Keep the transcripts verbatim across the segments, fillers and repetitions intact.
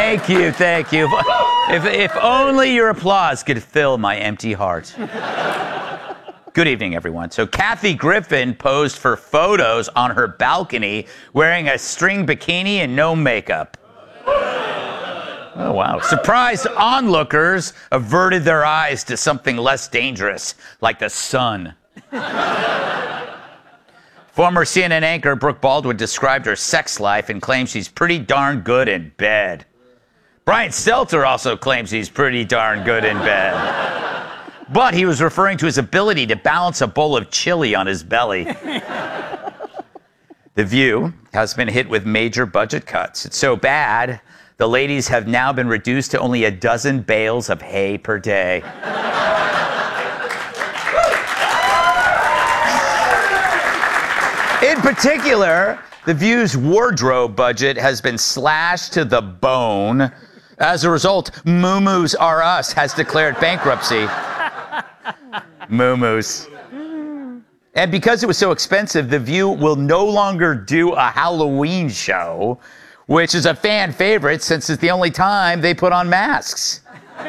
Thank you, thank you. If, if only your applause could fill my empty heart. Good evening, everyone. So Kathy Griffin posed for photos on her balcony wearing a string bikini and no makeup. Oh, wow. Surprised onlookers averted their eyes to something less dangerous, like the sun. Former C N N anchor Brooke Baldwin described her sex life and claims she's pretty darn good in bed. Brian Stelter also claims he's pretty darn good in bed. But he was referring to his ability to balance a bowl of chili on his belly. The View has been hit with major budget cuts. It's so bad, the ladies have now been reduced to only a dozen bales of hay per day. In particular, The View's wardrobe budget has been slashed to the bone. As a result, Moo-Moo's R Us has declared bankruptcy. Moo-Moo's. And because it was so expensive, The View will no longer do a Halloween show, which is a fan favorite since it's the only time they put on masks. All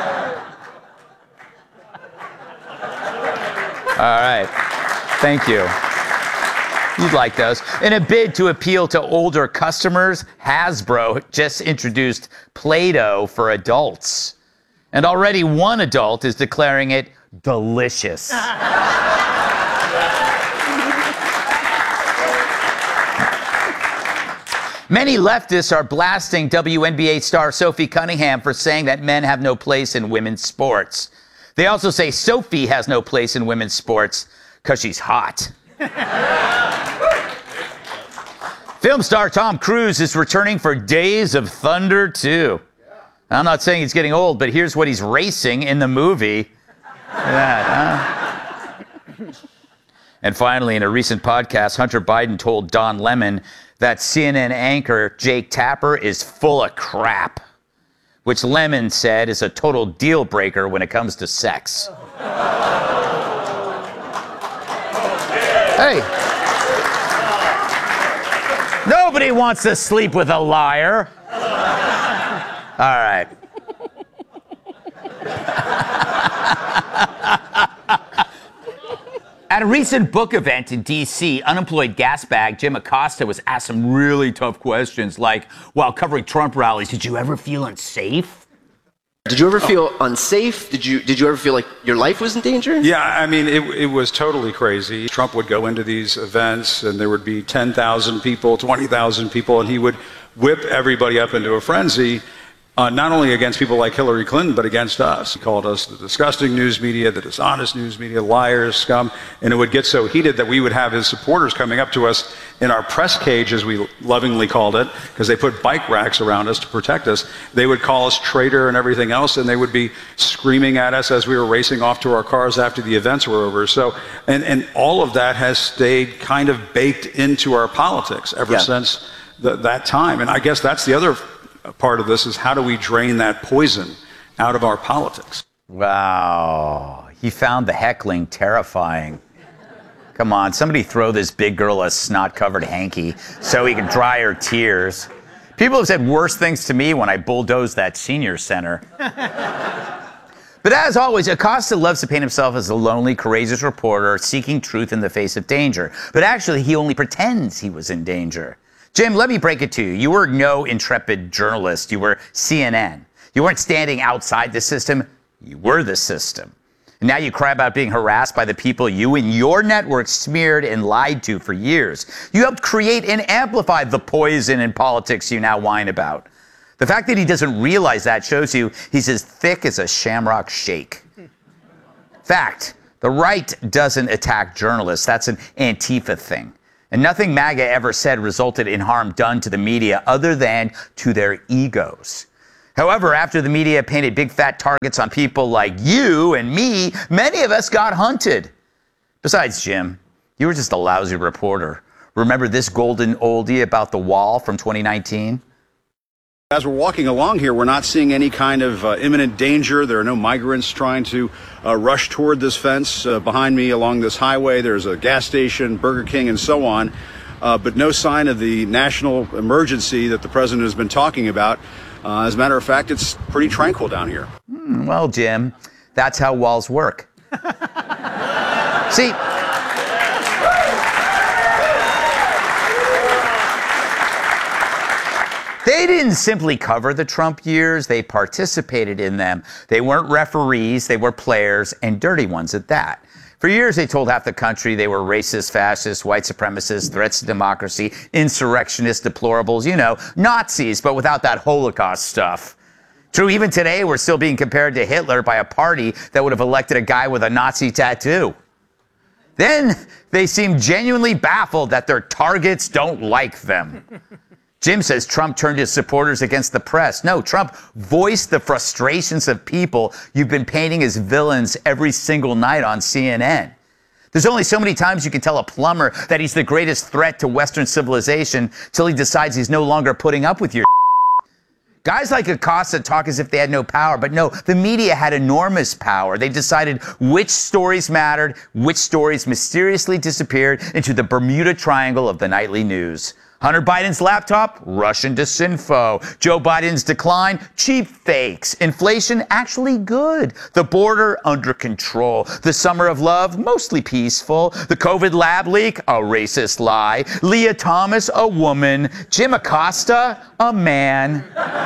right. Thank you. You'd like those. In a bid to appeal to older customers, Hasbro just introduced Play-Doh for adults. And already one adult is declaring it delicious. Many leftists are blasting W N B A star Sophie Cunningham for saying that men have no place in women's sports. They also say Sophie has no place in women's sports because she's hot. Film star Tom Cruise is returning for Days of Thunder two. I'm not saying he's getting old, but here's what he's racing in the movie. That, huh? And finally, in a recent podcast, Hunter Biden told Don Lemon that C N N anchor Jake Tapper is full of crap, which Lemon said is a total deal breaker when it comes to sex. Hey. Nobody wants to sleep with a liar. All right. At a recent book event in D C, unemployed gas bag Jim Acosta was asked some really tough questions, like, while covering Trump rallies, did you ever feel unsafe? Did you ever feel unsafe? Did you did you ever feel like your life was in danger? Yeah, I mean, it, it was totally crazy. Trump would go into these events, and there would be ten thousand people, twenty thousand people, and he would whip everybody up into a frenzy, uh, not only against people like Hillary Clinton, but against us. He called us the disgusting news media, the dishonest news media, liars, scum, and it would get so heated that we would have his supporters coming up to us in our press cage, as we lovingly called it, because they put bike racks around us to protect us. They would call us traitor and everything else, and they would be screaming at us as we were racing off to our cars after the events were over. So, and, and all of that has stayed kind of baked into our politics ever yeah. since the, that time. And I guess that's the other part of this, is how do we drain that poison out of our politics? Wow. He found the heckling terrifying. Come on, somebody throw this big girl a snot-covered hanky so he can dry her tears. People have said worse things to me when I bulldozed that senior center. But as always, Acosta loves to paint himself as a lonely, courageous reporter seeking truth in the face of danger. But actually, he only pretends he was in danger. Jim, let me break it to you. You were no intrepid journalist. You were C N N. You weren't standing outside the system. You were the system. And now you cry about being harassed by the people you and your network smeared and lied to for years. You helped create and amplify the poison in politics you now whine about. The fact that he doesn't realize that shows you he's as thick as a shamrock shake. Fact, the right doesn't attack journalists. That's an Antifa thing. And nothing MAGA ever said resulted in harm done to the media other than to their egos. However, after the media painted big fat targets on people like you and me, many of us got hunted. Besides, Jim, you were just a lousy reporter. Remember this golden oldie about the wall from twenty nineteen? As we're walking along here, we're not seeing any kind of uh, imminent danger. There are no migrants trying to uh, rush toward this fence. Uh, behind me along this highway, there's a gas station, Burger King, and so on. Uh, but no sign of the national emergency that the president has been talking about. Uh, as a matter of fact, it's pretty tranquil down here. Mm, well, Jim, that's how walls work. See, they didn't simply cover the Trump years, they participated in them. They weren't referees, they were players, and dirty ones at that. For years, they told half the country they were racist, fascist, white supremacists, threats to democracy, insurrectionists, deplorables, you know, Nazis, but without that Holocaust stuff. True, even today, we're still being compared to Hitler by a party that would have elected a guy with a Nazi tattoo. Then they seem genuinely baffled that their targets don't like them. Jim says Trump turned his supporters against the press. No, Trump voiced the frustrations of people you've been painting as villains every single night on C N N. There's only so many times you can tell a plumber that he's the greatest threat to Western civilization till he decides he's no longer putting up with your Guys like Acosta talk as if they had no power, but no, the media had enormous power. They decided which stories mattered, which stories mysteriously disappeared into the Bermuda Triangle of the nightly news. Hunter Biden's laptop, Russian disinfo. Joe Biden's decline, cheap fakes. Inflation, actually good. The border, under control. The summer of love, mostly peaceful. The COVID lab leak, a racist lie. Leah Thomas, a woman. Jim Acosta, a man.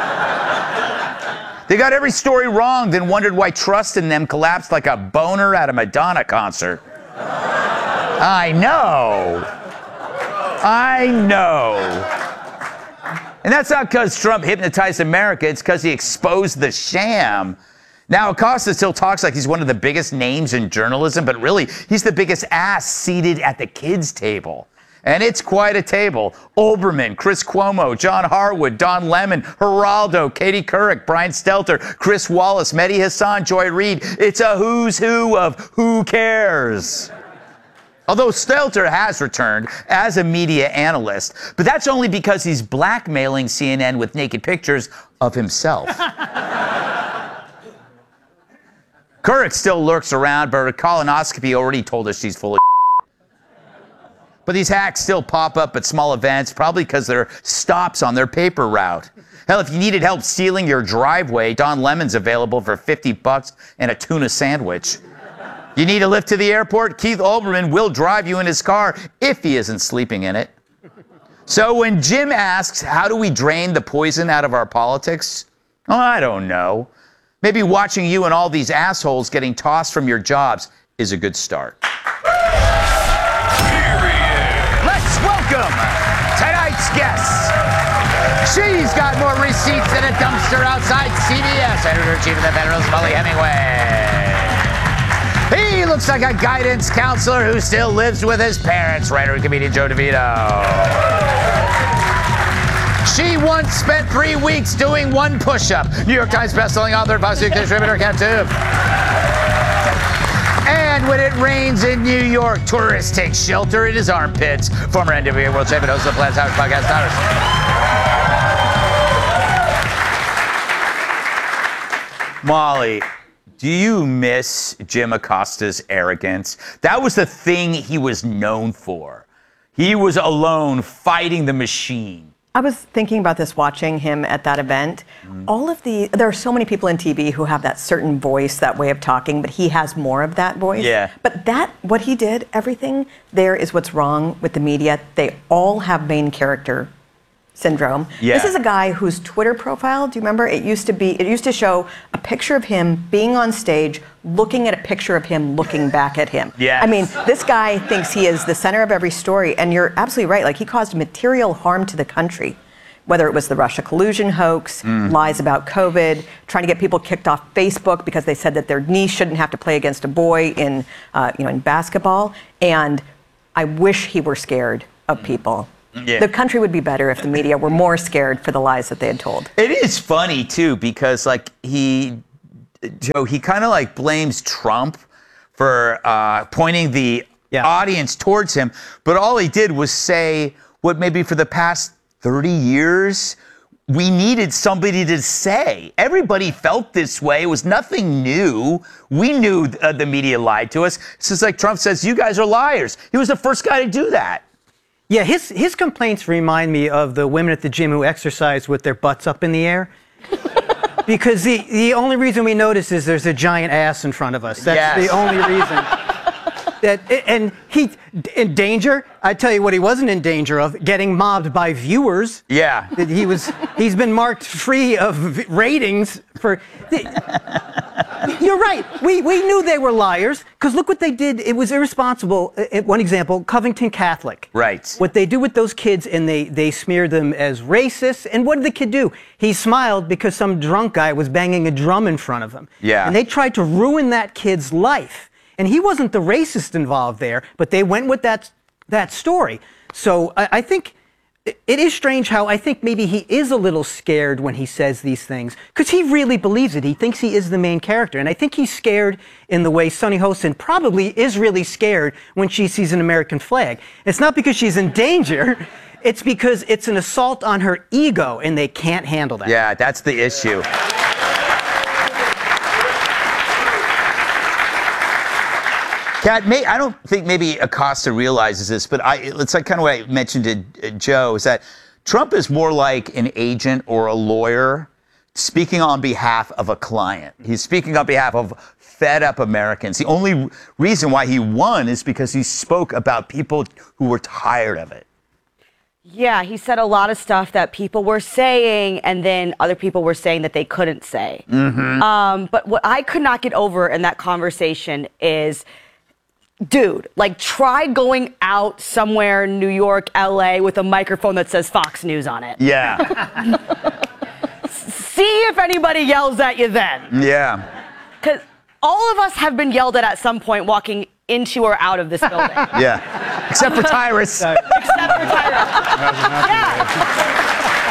They got every story wrong, then wondered why trust in them collapsed like a boner at a Madonna concert. I know. I know. And that's not because Trump hypnotized America. It's because he exposed the sham. Now, Acosta still talks like he's one of the biggest names in journalism, but really, he's the biggest ass seated at the kids' table. And it's quite a table. Olbermann, Chris Cuomo, John Harwood, Don Lemon, Geraldo, Katie Couric, Brian Stelter, Chris Wallace, Mehdi Hassan, Joy Reid. It's a who's who of who cares. Although Stelter has returned as a media analyst, but that's only because he's blackmailing C N N with naked pictures of himself. Couric still lurks around, but her colonoscopy already told us she's full of But these hacks still pop up at small events, probably because they're stops on their paper route. Hell, if you needed help sealing your driveway, Don Lemon's available for fifty bucks and a tuna sandwich. You need a lift to the airport? Keith Olbermann will drive you in his car if he isn't sleeping in it. So when Jim asks, how do we drain the poison out of our politics? Oh, I don't know. Maybe watching you and all these assholes getting tossed from your jobs is a good start. Let's welcome tonight's guest. She's got more receipts than a dumpster outside C B S. Editor-in-Chief of the Federalist, Molly Hemingway. He looks like a guidance counselor who still lives with his parents, writer and comedian Joe DeVito. She once spent three weeks doing one push-up. New York Times bestselling author, Boston distributor, captive. And when it rains in New York, tourists take shelter in his armpits. Former N W A World Champion, host of the Planet Towers podcast, Towers. Molly, do you miss Jim Acosta's arrogance? That was the thing he was known for. He was alone fighting the machine. I was thinking about this watching him at that event. Mm. All of the, there are so many people in T V who have that certain voice, that way of talking, but he has more of that voice. Yeah. But that, what he did, everything there is what's wrong with the media. They all have main character syndrome. Yeah. This is a guy whose Twitter profile, do you remember? It used to be, it used to show a picture of him being on stage, looking at a picture of him looking back at him. Yes. I mean, this guy thinks he is the center of every story, and you're absolutely right. Like, he caused material harm to the country, whether it was the Russia collusion hoax, mm. lies about COVID, trying to get people kicked off Facebook because they said that their niece shouldn't have to play against a boy in, uh, you know, in basketball. And I wish he were scared of people. Yeah. The country would be better if the media were more scared for the lies that they had told. It is funny, too, because, like, he, Joe, he kind of, like, blames Trump for uh, pointing the yeah. audience towards him. But all he did was say what maybe for the past thirty years we needed somebody to say. Everybody felt this way. It was nothing new. We knew uh, the media lied to us. It's just like Trump says, you guys are liars. He was the first guy to do that. Yeah, his his complaints remind me of the women at the gym who exercise with their butts up in the air. Because the, the only reason we notice is there's a giant ass in front of us. That's Yes. the only reason. That, and he, in danger, I tell you what he wasn't in danger of, getting mobbed by viewers. Yeah. That he was, he's been marked free of ratings for, the, you're right, we, we knew they were liars, because look what they did, it was irresponsible. Uh, one example, Covington Catholic. Right. What they do with those kids, and they, they smear them as racists, and what did the kid do? He smiled because some drunk guy was banging a drum in front of him. Yeah. And they tried to ruin that kid's life. And he wasn't the racist involved there, but they went with that, that story. So I, I think it is strange how I think maybe he is a little scared when he says these things, because he really believes it. He thinks he is the main character. And I think he's scared in the way Sunny Hostin probably is really scared when she sees an American flag. It's not because she's in danger. It's because it's an assault on her ego, and they can't handle that. Yeah, that's the issue. Kat, may, I don't think maybe Acosta realizes this, but I, it's like kind of what I mentioned to uh, Joe, is that Trump is more like an agent or a lawyer speaking on behalf of a client. He's speaking on behalf of fed up Americans. The only reason why he won is because he spoke about people who were tired of it. Yeah, he said a lot of stuff that people were saying, and then other people were saying that they couldn't say. Mm-hmm. Um, but what I could not get over in that conversation is, dude, like, try going out somewhere in New York, L A with a microphone that says Fox News on it. Yeah. See if anybody yells at you then. Yeah. Because all of us have been yelled at at some point walking into or out of this building. Yeah. Except for Tyrus. Except for Tyrus. Yeah.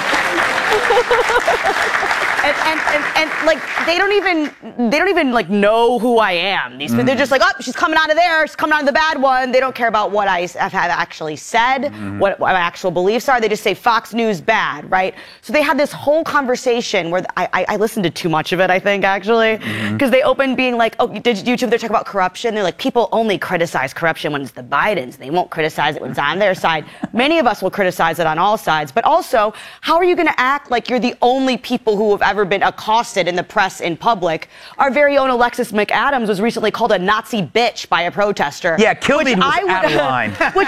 And, and, and, and like they don't even they don't even like know who I am. These mm. They're just like, oh, she's coming out of there. She's coming out of the bad one. They don't care about what I have actually said, mm. what, what my actual beliefs are. They just say Fox News bad, right? So they had this whole conversation where I I, I listened to too much of it. I think actually because mm-hmm. they opened being like, oh, did YouTube? They're talking about corruption. They're like, people only criticize corruption when it's the Bidens. They won't criticize it when it's on their side. Many of us will criticize it on all sides. But also, how are you going to act like you're the only people who have ever been accosted in the press in public? Our very own Alexis McAdams was recently called a Nazi bitch by a protester. Yeah, Kilby was I would, out of line. Which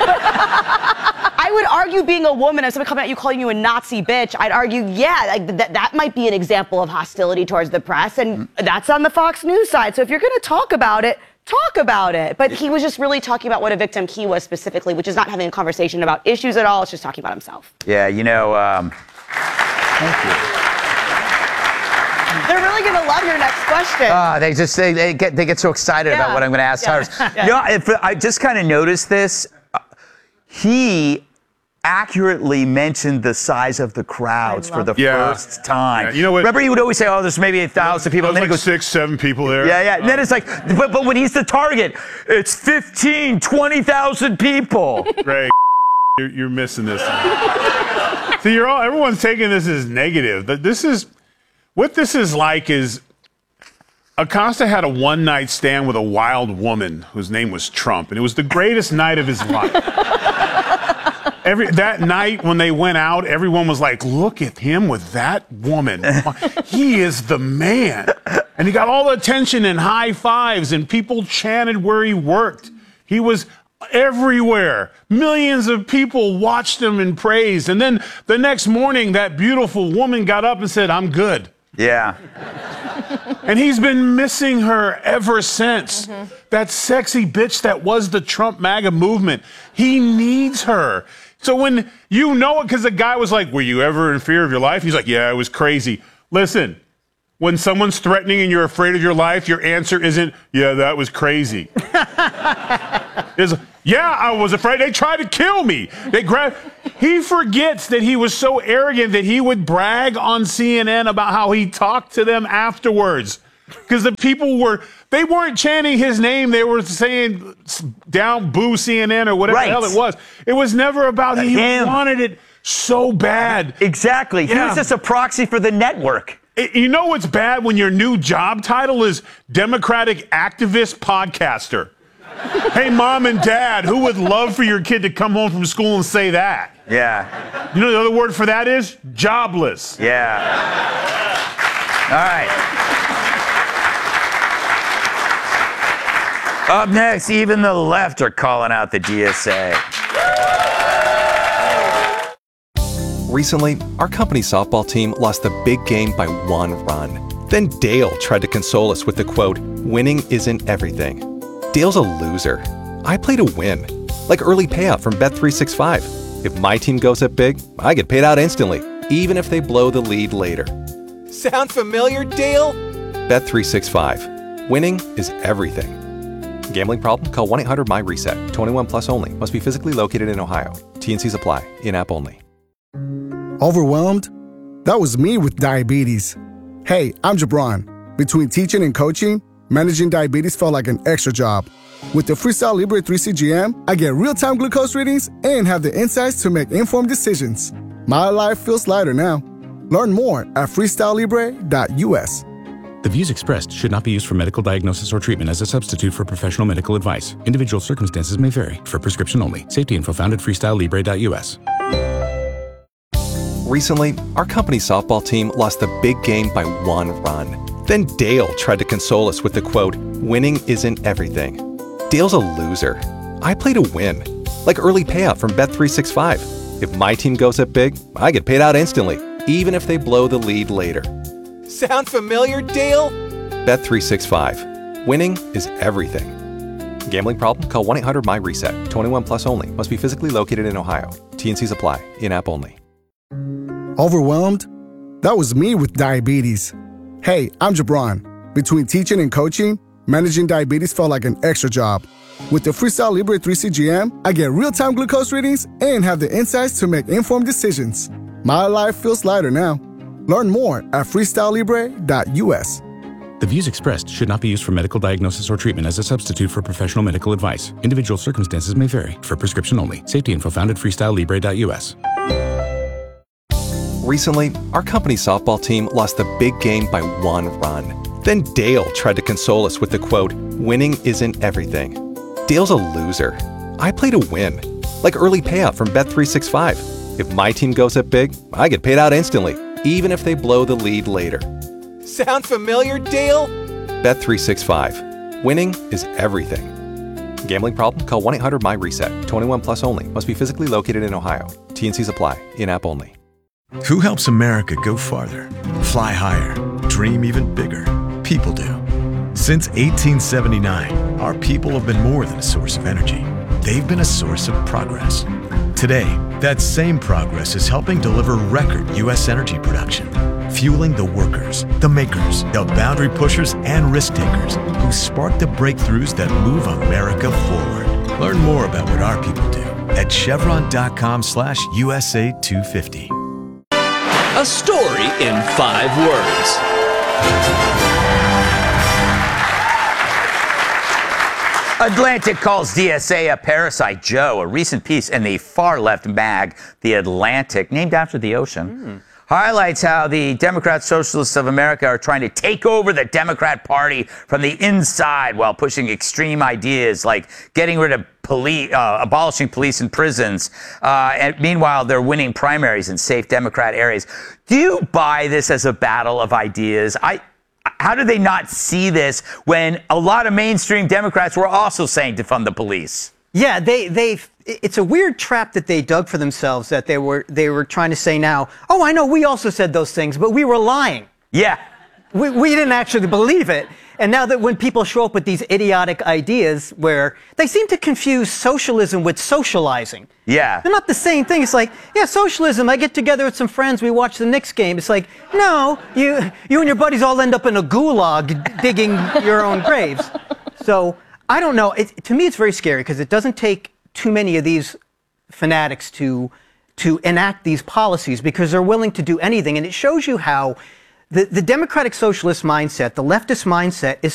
I would argue, being a woman, if someone coming at you calling you a Nazi bitch, I'd argue, yeah, like th- that might be an example of hostility towards the press, and that's on the Fox News side. So if you're going to talk about it, talk about it. But he was just really talking about what a victim he was specifically, which is not having a conversation about issues at all. It's just talking about himself. Yeah, you know, um, thank you. They're really going to love your next question. Uh, they just they, they get they get so excited yeah. about what I'm going to ask yeah. Tyrus. Yeah. You know, if, I just kind of noticed this. Uh, he accurately mentioned the size of the crowds for the Yeah. first time. Yeah, you know what? Remember, he would always say, "Oh, there's maybe a thousand people," and then like he goes, six, seven people there. "Yeah, yeah." And then it's like, but but when he's the target, it's fifteen, twenty thousand people. Greg, you're, you're missing this. See, you're all everyone's taking this as negative, but this is what this is like. Is Acosta had a one night stand with a wild woman whose name was Trump, and it was the greatest night of his life. Every that night when they went out, everyone was like, "Look at him with that woman. He is the man." And he got all the attention and high fives, and people chanted where he worked. He was everywhere. Millions of people watched him and praised. And then the next morning, that beautiful woman got up and said, "I'm good." Yeah. And he's been missing her ever since. Mm-hmm. That sexy bitch that was the Trump MAGA movement. He needs her. So when you know it, because the guy was like, "Were you ever in fear of your life?" He's like, "Yeah, it was crazy." Listen, when someone's threatening and you're afraid of your life, your answer isn't, "Yeah, that was crazy." It's, "Yeah, I was afraid. They tried to kill me. They grabbed." He forgets that he was so arrogant that he would brag on C N N about how he talked to them afterwards. Because the people were, they weren't chanting his name. They were saying, "Down, boo C N N," or whatever right. the hell it was. It was never about him. He him. wanted it so bad. Exactly. Yeah. He was just a proxy for the network. It, you know what's bad? When your new job title is Democratic Activist Podcaster. Hey, mom and dad, who would love for your kid to come home from school and say that? Yeah. You know the other word for that is? Jobless. Yeah. All right. Up next, even the left are calling out the D S A. Recently, our company's softball team lost the big game by one run. Then Dale tried to console us with the quote, "Winning isn't everything." Dale's a loser. I play to win. Like early payout from Bet three sixty-five. If my team goes up big, I get paid out instantly, even if they blow the lead later. Sound familiar, Dale? Bet three sixty-five. Winning is everything. Gambling problem? Call one eight hundred M Y reset. twenty-one plus only. Must be physically located in Ohio. T N Cs apply. In-app only. Overwhelmed? That was me with diabetes. Hey, I'm Jabron. Between teaching and coaching, managing diabetes felt like an extra job. With the Freestyle Libre three C G M, I get real-time glucose readings and have the insights to make informed decisions. My life feels lighter now. Learn more at freestyle libre dot U S. The views expressed should not be used for medical diagnosis or treatment as a substitute for professional medical advice. Individual circumstances may vary. For prescription only. Safety info found at freestyle libre dot U S. Recently, our company's softball team lost the big game by one run. Then Dale tried to console us with the quote, "Winning isn't everything." Dale's a loser. I play to win. Like early payout from Bet three sixty-five. If my team goes up big, I get paid out instantly, even if they blow the lead later. Sound familiar, Dale? Bet three sixty-five. Winning is everything. Gambling problem? Call one eight hundred M Y reset. twenty-one plus only. Must be physically located in Ohio. T N Cs apply. In-app only. Overwhelmed? That was me with diabetes. Hey, I'm Jabron. Between teaching and coaching, managing diabetes felt like an extra job. With the Freestyle Libre three C G M, I get real-time glucose readings and have the insights to make informed decisions. My life feels lighter now. Learn more at freestyle libre dot U S. The views expressed should not be used for medical diagnosis or treatment as a substitute for professional medical advice. Individual circumstances may vary. For prescription only. Safety info found at freestyle libre dot U S. Recently, our company's softball team lost the big game by one run. Then Dale tried to console us with the quote, "Winning isn't everything." Dale's a loser. I play to win. Like early payout from Bet three sixty-five. If my team goes up big, I get paid out instantly, even if they blow the lead later. Sound familiar, Dale? Bet three sixty-five. Winning is everything. Gambling problem? Call one eight hundred M Y reset. twenty-one plus only. Must be physically located in Ohio. T N Cs apply. In-app only. Who helps America go farther, fly higher, dream even bigger? People do. Since eighteen seventy-nine, our people have been more than a source of energy. They've been a source of progress. Today, that same progress is helping deliver record U S energy production, fueling the workers, the makers, the boundary pushers, and risk takers who spark the breakthroughs that move America forward. Learn more about what our people do at chevron.com slash USA 250. A story in five words. Atlantic calls D S A a parasite. Joe, a recent piece in the far-left mag, The Atlantic, named after the ocean, mm. highlights how the Democrat Socialists of America are trying to take over the Democrat Party from the inside while pushing extreme ideas like getting rid of police, uh, abolishing police and prisons. Uh, and meanwhile, they're winning primaries in safe Democrat areas. Do you buy this as a battle of ideas? I... How do they not see this when a lot of mainstream Democrats were also saying defund the police? Yeah, they they it's a weird trap that they dug for themselves, that they were they were trying to say now, oh, I know we also said those things, but we were lying. Yeah. We, we didn't actually believe it. And now that when people show up with these idiotic ideas where they seem to confuse socialism with socializing. Yeah. They're not the same thing. It's like, yeah, socialism, I get together with some friends, we watch the Knicks game. It's like, no, you you and your buddies all end up in a gulag digging your own graves. So I don't know. It, to me, it's very scary because it doesn't take too many of these fanatics to to enact these policies because they're willing to do anything. And it shows you how the, the democratic socialist mindset, the leftist mindset, is